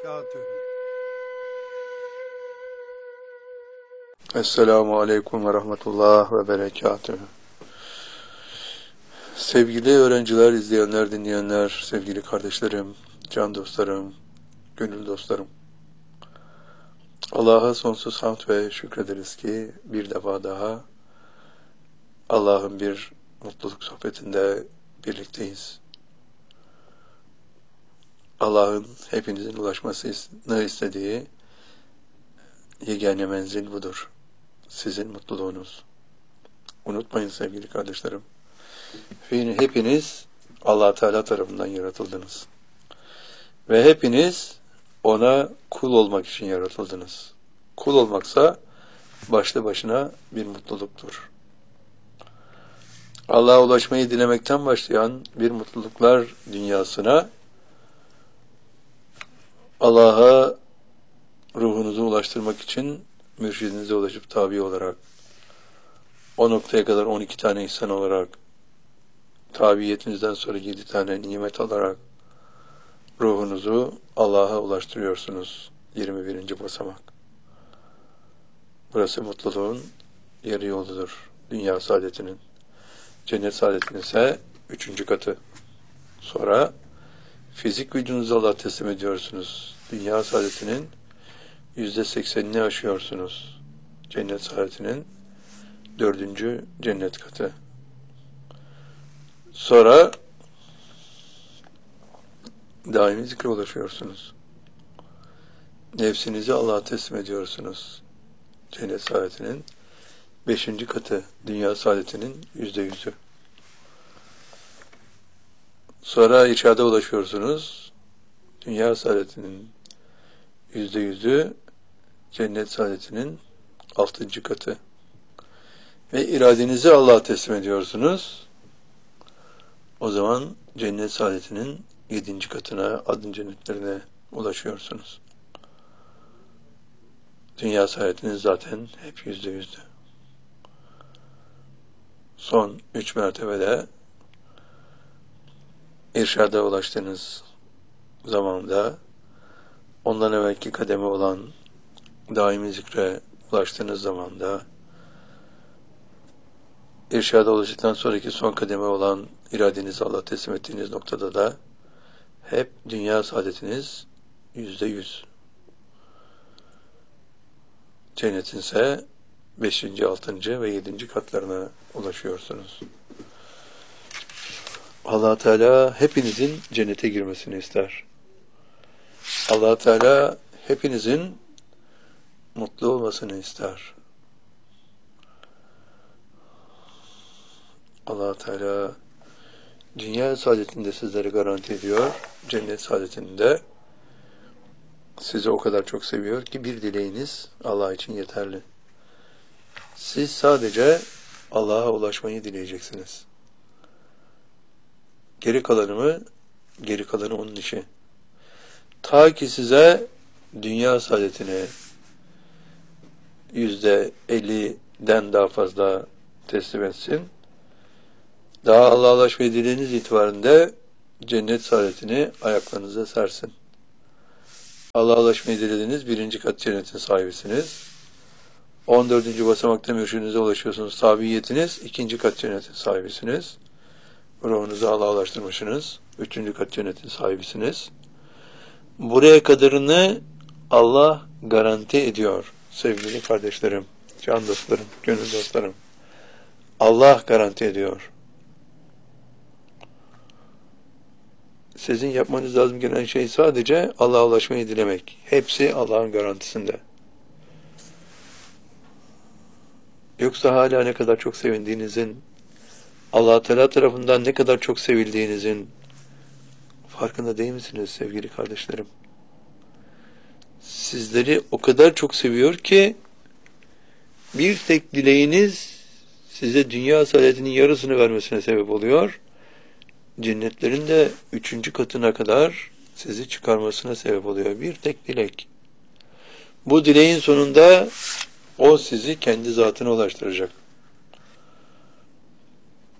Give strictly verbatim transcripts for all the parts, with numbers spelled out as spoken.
وبركاته. Esselamu Aleyküm ve Rahmetullah ve Berekatühü. Sevgili öğrenciler, izleyenler, dinleyenler, sevgili kardeşlerim, can dostlarım, gönül dostlarım. Allah'a sonsuz hamd ve şükrederiz ki bir defa daha Allah'ın bir mutluluk sohbetinde birlikteyiz. Allah'ın hepinizin ulaşmasını istediği yegane menzil budur. Sizin mutluluğunuz. Unutmayın sevgili kardeşlerim. Hepiniz Allah Teala tarafından yaratıldınız. Ve hepiniz ona kul olmak için yaratıldınız. Kul olmaksa başlı başına bir mutluluktur. Allah'a ulaşmayı dilemekten başlayan bir mutluluklar dünyasına Allah'a ruhunuzu ulaştırmak için mürşidinize ulaşıp tabi olarak o noktaya kadar on iki tane insan olarak tabiiyetinizden sonra yedi tane nimet alarak ruhunuzu Allah'a ulaştırıyorsunuz. yirmi birinci basamak. Burası mutluluğun yarı yoludur. Dünya saadetinin. Cennet saadetinin ise üçüncü katı. Sonra fizik vücudunuzu Allah'a teslim ediyorsunuz. Dünya saadetinin yüzde seksenini aşıyorsunuz. Cennet saadetinin dördüncü cennet katı. Sonra daimi zikre ulaşıyorsunuz. Nefsinizi Allah'a teslim ediyorsunuz. Cennet saadetinin beşinci katı. Dünya saadetinin yüzde yüzü. Sonra irşada ulaşıyorsunuz. Dünya saadetinin yüzde yüzü, cennet saadetinin altıncı katı. Ve iradenizi Allah'a teslim ediyorsunuz. O zaman cennet saadetinin yedinci katına, adın cennetlerine ulaşıyorsunuz. Dünya saadetiniz zaten hep yüzde yüzdü. Son üç mertebede irşada ulaştığınız zamanda ondan evvelki kademe olan daimi zikre ulaştığınız zamanda irşada ulaştıktan sonraki son kademe olan iradenizi Allah'a teslim ettiğiniz noktada da hep dünya saadetiniz yüzde yüz. Cennetin ise beşinci, altıncı ve yedinci katlarına ulaşıyorsunuz. Allah Teala hepinizin cennete girmesini ister. Allah Teala hepinizin mutlu olmasını ister. Allah Teala dünya saadetinde sizleri garanti ediyor. Cennet saadetinde sizi o kadar çok seviyor ki bir dileğiniz Allah için yeterli. Siz sadece Allah'a ulaşmayı dileyeceksiniz. Geri kalanı mı? Geri kalanı onun işi. Ta ki size dünya saadetini yüzde elliden daha fazla teslim etsin. Daha Allah'a ulaşmayı dilediğiniz itibarında cennet saadetini ayaklarınıza sersin. Allah'a ulaşmayı dilediğiniz birinci kat cennetin sahibisiniz. on dördüncü basamakta mürşidinize ulaşıyorsunuz. Tabiyetiniz ikinci kat cennetin sahibisiniz. Ruhunuzu Allah'a ulaştırmışsınız. Üçüncü kat cennetin sahibisiniz. Buraya kadarını Allah garanti ediyor. Sevgili kardeşlerim, can dostlarım, gönül dostlarım. Allah garanti ediyor. Sizin yapmanız lazım gelen şey sadece Allah'a ulaşmayı dilemek. Hepsi Allah'ın garantisinde. Yoksa hala ne kadar çok sevindiğinizin, Allah Teala tarafından ne kadar çok sevildiğinizin farkında değil misiniz sevgili kardeşlerim? Sizleri o kadar çok seviyor ki bir tek dileğiniz size dünya saadetinin yarısını vermesine sebep oluyor. Cennetlerin de üçüncü katına kadar sizi çıkarmasına sebep oluyor. Bir tek dilek. Bu dileğin sonunda o sizi kendi zatına ulaştıracak.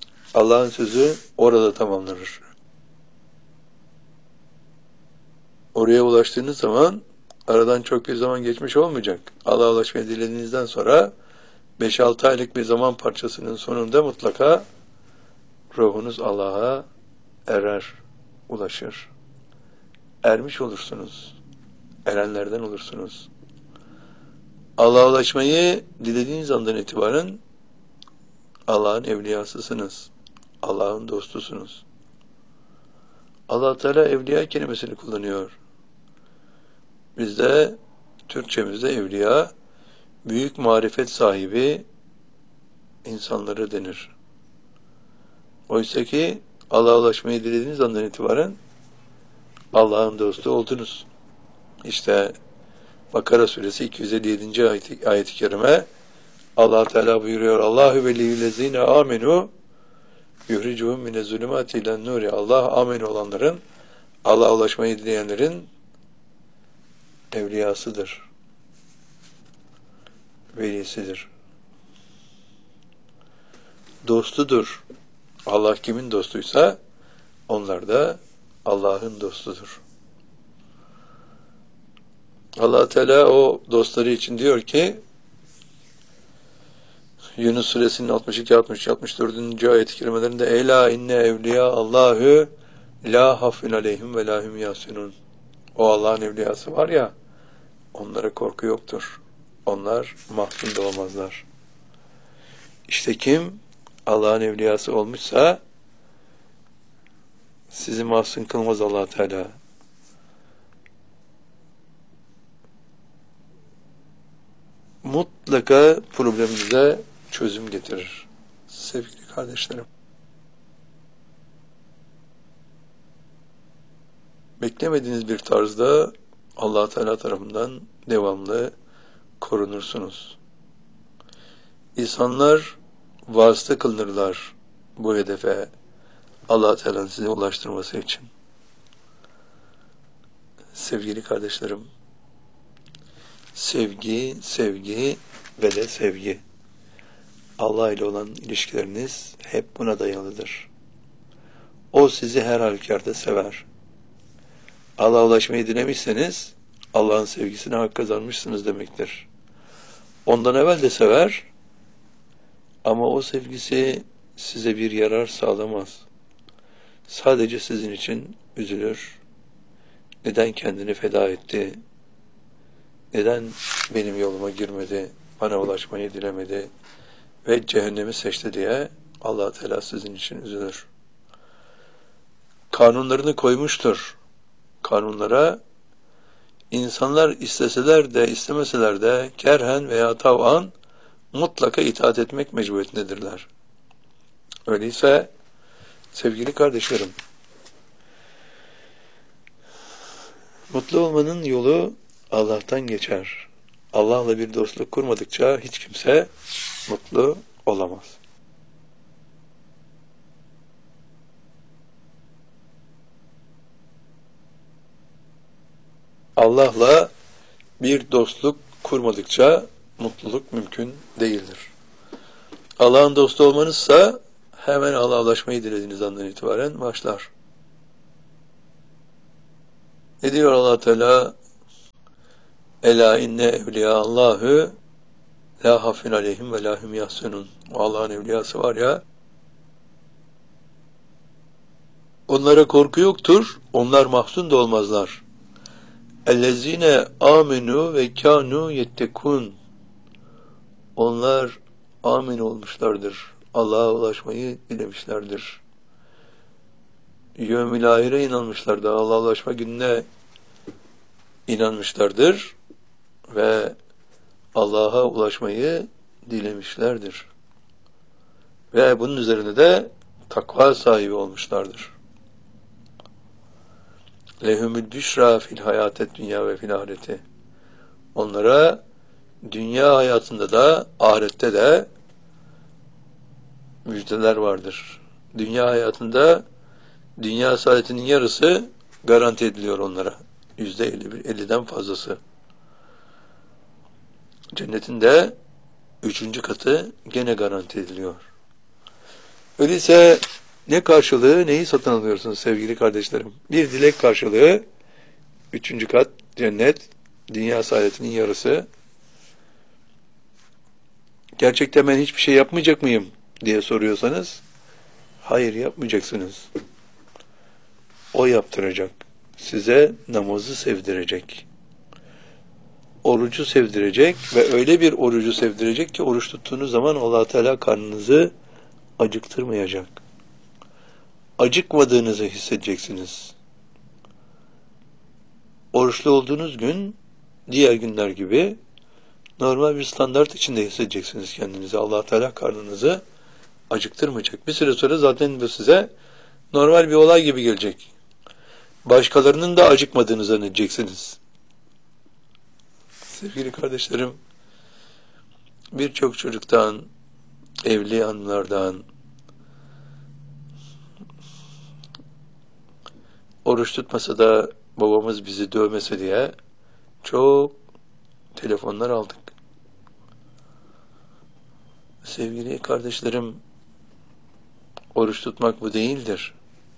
Allah'ın sözü orada tamamlanır. Oraya ulaştığınız zaman aradan çok bir zaman geçmiş olmayacak. Allah'a ulaşmayı dilediğinizden sonra beş altı aylık bir zaman parçasının sonunda mutlaka ruhunuz Allah'a erer, ulaşır. Ermiş olursunuz. Erenlerden olursunuz. Allah'a ulaşmayı dilediğiniz andan itibaren Allah'ın evliyasısınız. Allah'ın dostusunuz. Allah Teala evliya kelimesini kullanıyor. Bizde Türkçemizde evliya büyük marifet sahibi insanları denir. Oysa ki Allah'a ulaşmayı dilediğiniz andan itibaren Allah'ın dostu oldunuz. İşte Bakara suresi iki yüz elli yedinci ayet-i, ayet-i kerime Allah Teala buyuruyor: Allahu veliyyüllezine amenu yuhricuhum mine zulümati ilen nuri. Allah amin olanların, Allah'a ulaşmayı dileyenlerin evliyasıdır. Velisidir. Dostudur. Allah kimin dostuysa onlar da Allah'ın dostudur. Allah Teala o dostları için diyor ki Yunus suresinin altmış iki altmış altmış dördüncü ayet-i kerimelerinde Ela inne evliya Allahü la hafun aleyhim ve lahum yasunun. O Allah'ın evliyası var ya, onlara korku yoktur. Onlar mahzun da olmazlar. İşte kim Allah'ın evliyası olmuşsa sizi mahzun kılmaz Allah Teala. Mutlaka probleminize çözüm getirir. Sevgili kardeşlerim. Beklemediğiniz bir tarzda Allah Teala tarafından devamlı korunursunuz. İnsanlar vasıta kılınırlar bu hedefe Allah Teala'nın size ulaştırması için. Sevgili kardeşlerim, sevgi, sevgi ve de sevgi. Allah ile olan ilişkileriniz hep buna dayalıdır. O sizi her halükarda sever. Allah'a ulaşmayı dilemişseniz Allah'ın sevgisine hak kazanmışsınız demektir. Ondan evvel de sever ama o sevgisi size bir yarar sağlamaz. Sadece sizin için üzülür. Neden kendini feda etti? Neden benim yoluma girmedi? Bana ulaşmayı dilemedi ve cehennemi seçti diye Allah Teala sizin için üzülür. Kanunlarını koymuştur. Kanunlara insanlar isteseler de istemeseler de kerhen veya tav'an mutlaka itaat etmek mecburiyetindedirler. Öyleyse sevgili kardeşlerim, mutlu olmanın yolu Allah'tan geçer. Allah'la bir dostluk kurmadıkça hiç kimse mutlu olamaz. Allah'la bir dostluk kurmadıkça mutluluk mümkün değildir. Allah'ın dostu olmanızsa hemen Allah'a ulaşmayı dilediğiniz andan itibaren başlar. Ne diyor Allah Teala? Ela inne evliya Allahü la hafun aleyhim ve lahum yahsunun. O Allah'ın evliyası var ya, onlara korku yoktur, onlar mahzun da olmazlar. Ellezine amenu ve kanu yettekun. Onlar amin olmuşlardır. Allah'a ulaşmayı dilemişlerdir. Yevmil ahire inanmışlardır. Allah'a ulaşma gününe inanmışlardır ve Allah'a ulaşmayı dilemişlerdir. Ve bunun üzerine de takva sahibi olmuşlardır. Lehumül büşra fil hayatet dünya ve fil ahireti. Onlara dünya hayatında da ahirette de müjdeler vardır. Dünya hayatında dünya saadetinin yarısı garanti ediliyor onlara. Yüzde elli bir, elliden fazlası. Cennetin de üçüncü katı gene garanti ediliyor. Öyleyse ne karşılığı, neyi satın alıyorsunuz sevgili kardeşlerim? Bir dilek karşılığı Üçüncü kat cennet, dünya saadetinin yarısı. Gerçekten ben hiçbir şey yapmayacak mıyım diye soruyorsanız, hayır yapmayacaksınız. O yaptıracak. Size namazı sevdirecek. Orucu sevdirecek ve öyle bir orucu sevdirecek ki oruç tuttuğunuz zaman Allah Teala karnınızı acıktırmayacak. Acıkmadığınızı hissedeceksiniz. Oruçlu olduğunuz gün diğer günler gibi normal bir standart içinde hissedeceksiniz kendinizi. Allah Teala karnınızı acıktırmayacak. Bir süre sonra zaten bu size normal bir olay gibi gelecek. Başkalarının da acıkmadığını zannedeceksiniz. Sevgili kardeşlerim, birçok çocuktan, evli hanımlardan, oruç tutmasa da babamız bizi dövmese diye çok telefonlar aldık. Sevgili kardeşlerim, oruç tutmak bu değildir.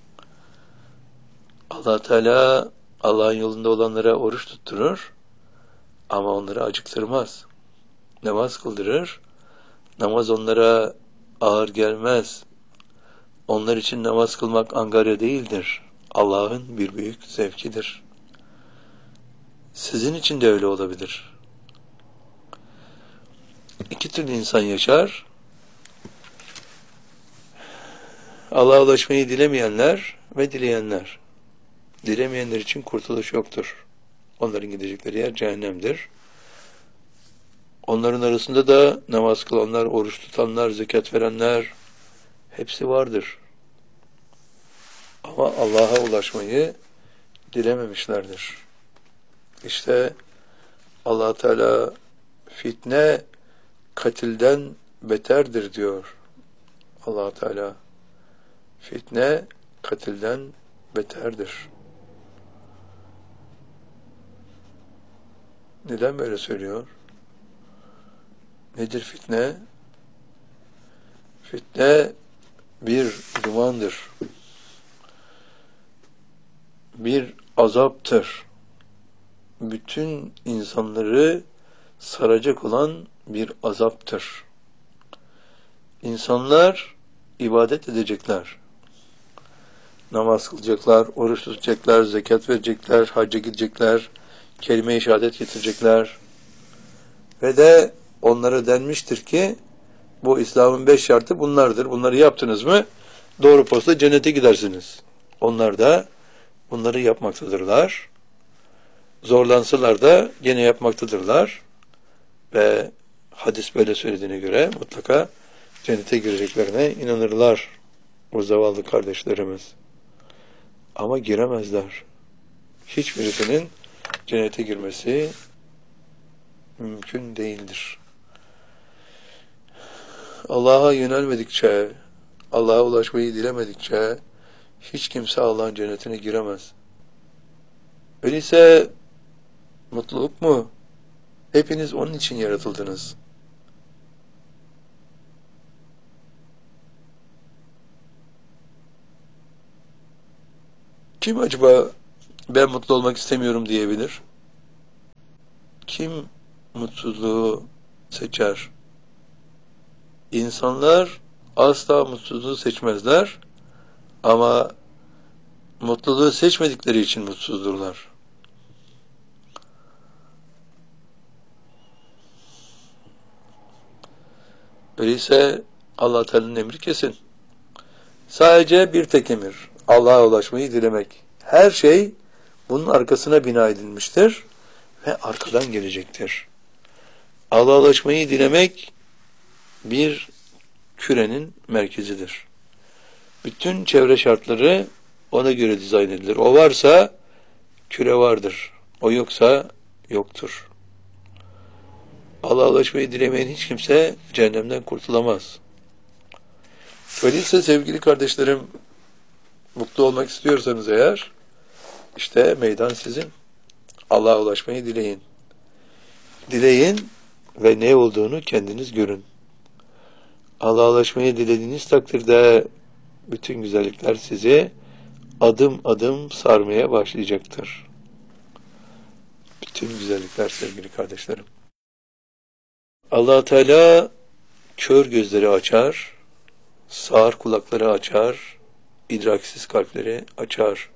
Allah Teala Allah'ın yolunda olanlara oruç tutturur ama onları acıktırmaz. Namaz kıldırır. Namaz onlara ağır gelmez. Onlar için namaz kılmak angarya değildir. Allah'ın bir büyük zevkidir. Sizin için de öyle olabilir. İki türlü insan yaşar. Allah'a ulaşmayı dilemeyenler ve dileyenler. Dilemeyenler için kurtuluş yoktur. Onların gidecekleri yer cehennemdir. Onların arasında da namaz kılanlar, oruç tutanlar, zekat verenler hepsi vardır. Ama Allah'a ulaşmayı dilememişlerdir. İşte Allah Teala fitne katilden beterdir diyor. Allah Teala fitne katilden beterdir. Neden böyle söylüyor? Nedir fitne? Fitne bir dumandır. Bir azaptır. Bütün insanları saracak olan bir azaptır. İnsanlar ibadet edecekler. Namaz kılacaklar, oruç tutacaklar, zekat verecekler, hacca gidecekler, kelime-i şehadet getirecekler. Ve de onlara denmiştir ki bu İslam'ın beş şartı bunlardır. Bunları yaptınız mı doğru posta cennete gidersiniz. Onlar da bunları yapmaktadırlar. Zorlansalar da gene yapmaktadırlar. Ve hadis böyle söylediğine göre mutlaka cennete gireceklerine inanırlar o zavallı kardeşlerimiz. Ama giremezler. Hiçbirisinin cennete girmesi mümkün değildir. Allah'a yönelmedikçe, Allah'a ulaşmayı dilemedikçe hiç kimse Allah'ın cennetine giremez. Öyleyse mutluluk mu? Hepiniz onun için yaratıldınız. Kim acaba ben mutlu olmak istemiyorum diyebilir? Kim mutsuzluğu seçer? İnsanlar asla mutsuzluğu seçmezler ama mutluluğu seçmedikleri için mutsuzdurlar. Öyleyse Allah Teala'nın emri kesin. Sadece bir tek emir. Allah'a ulaşmayı dilemek. Her şey bunun arkasına bina edilmiştir ve arkadan gelecektir. Allah'a ulaşmayı dilemek bir kürenin merkezidir. Bütün çevre şartları ona göre dizayn edilir. O varsa küre vardır. O yoksa yoktur. Allah'a ulaşmayı dilemeyen hiç kimse cehennemden kurtulamaz. Öyleyse sevgili kardeşlerim, mutlu olmak istiyorsanız eğer, işte meydan sizin. Allah'a ulaşmayı dileyin. Dileyin ve ne olduğunu kendiniz görün. Allah'a ulaşmayı dilediğiniz takdirde bütün güzellikler sizi adım adım sarmaya başlayacaktır. bütün güzellikler sevgili kardeşlerim. Allah Teala kör gözleri açar, sağır kulakları açar, idraksiz kalpleri açar.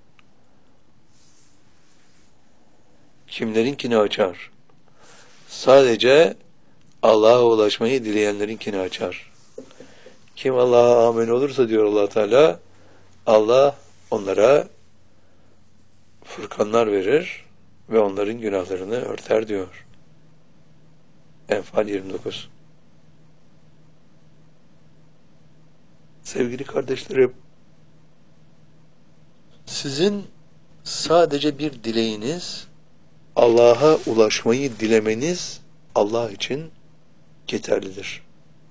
Kimlerinkini açar? Sadece Allah'a ulaşmayı dileyenlerinkini açar. Kim Allah'a amin olursa diyor Allah Teala, Allah onlara furkanlar verir ve onların günahlarını örter diyor. Enfal yirmi dokuz. Sevgili kardeşlerim, sizin sadece bir dileğiniz, Allah'a ulaşmayı dilemeniz Allah için yeterlidir.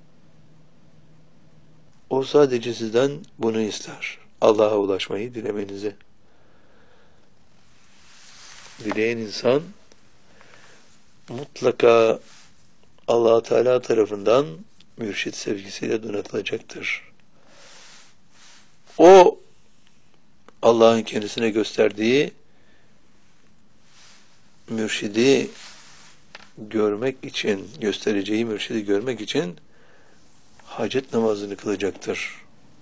O sadece sizden bunu ister. Allah'a ulaşmayı dilemenizi. Dileyen insan mutlaka Allah Teala tarafından mürşit sevgisiyle donatılacaktır. O Allah'ın kendisine gösterdiği mürşidi görmek için, göstereceği mürşidi görmek için hacet namazını kılacaktır.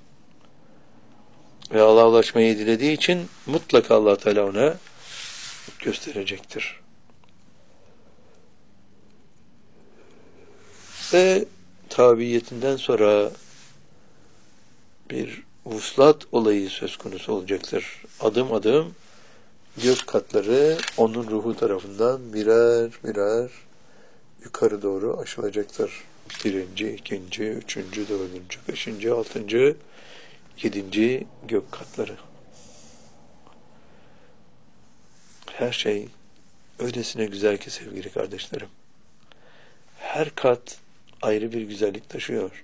Ve Allah'a ulaşmayı dilediği için mutlaka Allah Teala ona gösterecektir. Ve tabiyetinden sonra bir vuslat olayı söz konusu olacaktır. Adım adım gök katları onun ruhu tarafından birer birer yukarı doğru aşılacaktır. Birinci, ikinci, üçüncü, dördüncü, beşinci, altıncı, yedinci gök katları. Her şey öylesine güzel ki sevgili kardeşlerim. Her kat ayrı bir güzellik taşıyor.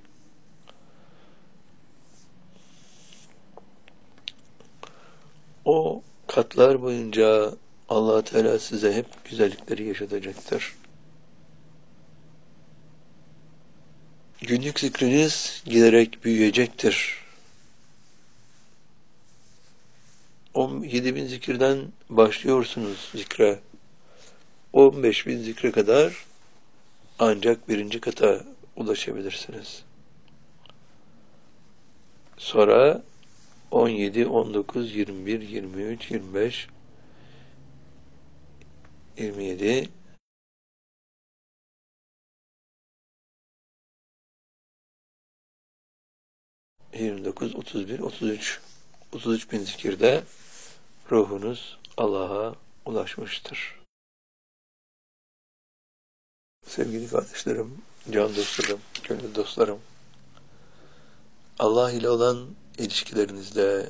O katlar boyunca Allah Teala size hep güzellikleri yaşatacaktır. Günlük zikriniz giderek büyüyecektir. on yedi bin zikirden başlıyorsunuz zikre. on beş bin zikre kadar ancak birinci kata ulaşabilirsiniz. Sonra on yedi, on dokuz, yirmi bir, yirmi üç, yirmi beş, yirmi yedi, yirmi dokuz, otuz bir, otuz üç, otuz üç bin zikirde ruhunuz Allah'a ulaşmıştır. Sevgili kardeşlerim, can dostlarım, gönül dostlarım, Allah ile olan ilişkilerinizde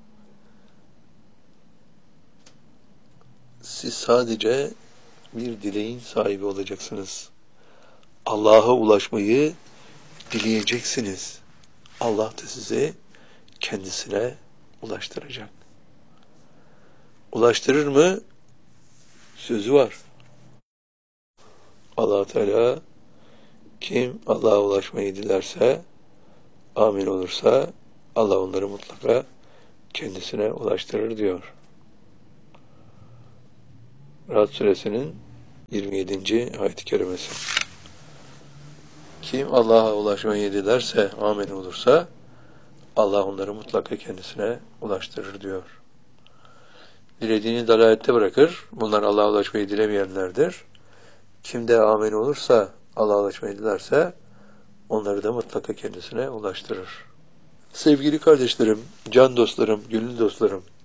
siz sadece bir dileğin sahibi olacaksınız. Allah'a ulaşmayı dileyeceksiniz. Allah da sizi kendisine ulaştıracak. Ulaştırır mı? Sözü var. Allah Teala kim Allah'a ulaşmayı dilerse, amin olursa Allah onları mutlaka kendisine ulaştırır diyor. Ra'd suresinin yirmi yedinci ayet-i kerimesi. Kim Allah'a ulaşmayı dilerse, amin olursa Allah onları mutlaka kendisine ulaştırır diyor. Dilediğini dalalette bırakır. Bunlar Allah'a ulaşmayı dilemeyenlerdir. Kim de amin olursa, Allah'a ulaşmayı dilerse onları da mutlaka kendisine ulaştırır. Sevgili kardeşlerim, can dostlarım, gönül dostlarım,